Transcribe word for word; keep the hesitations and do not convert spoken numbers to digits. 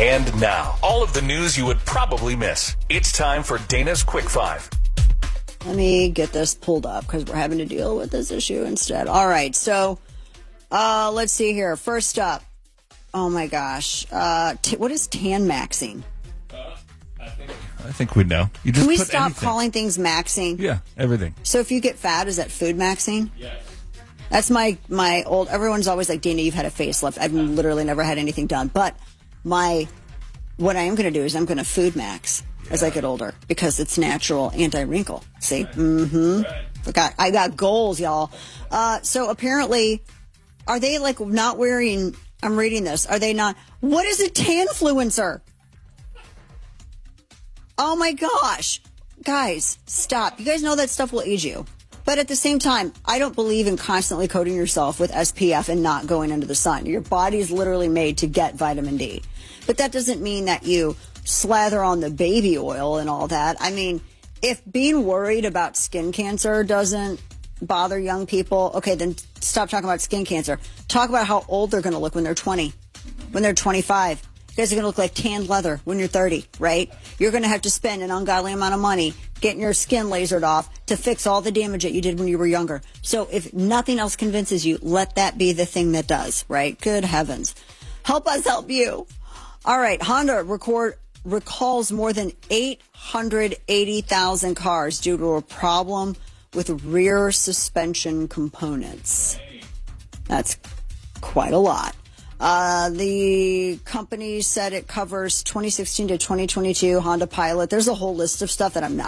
And now, all of the news you would probably miss. It's time for Dana's Quick Five. Let me get this pulled up because we're having to deal with this issue instead. All right, so uh, let's see here. First up, oh my gosh, uh, t- what is tan maxing? Uh, I think I think we know. You just Can we put stop anything. calling things maxing? Yeah, everything. So if you get fat, is that food maxing? Yes. That's my my old. Everyone's always like, Dana, you've had a facelift. I've literally never had anything done, but my what I am going to do is I'm going to food max as I get older because it's natural anti-wrinkle. See? Mm-hmm. I got, I got goals, y'all. Uh, so apparently, are they like not wearing, I'm reading this, are they not, what is a tanfluencer? Oh my gosh. Guys, stop. You guys know that stuff will age you. But at the same time, I don't believe in constantly coating yourself with S P F and not going into the sun. Your body is literally made to get vitamin D. But that doesn't mean that you slather on the baby oil and all that. I mean, if being worried about skin cancer doesn't bother young people, okay, then stop talking about skin cancer. Talk about how old they're going to look when they're twenty, when they're twenty-five. You guys are going to look like tanned leather when you're thirty, right? You're going to have to spend an ungodly amount of money getting your skin lasered off to fix all the damage that you did when you were younger. So if nothing else convinces you, let that be the thing that does, right? Good heavens. Help us help you. All right, Honda record, recalls more than eight hundred eighty thousand cars due to a problem with rear suspension components. That's quite a lot. Uh, the company said it covers twenty sixteen to twenty twenty-two Honda Pilot. There's a whole list of stuff that I'm not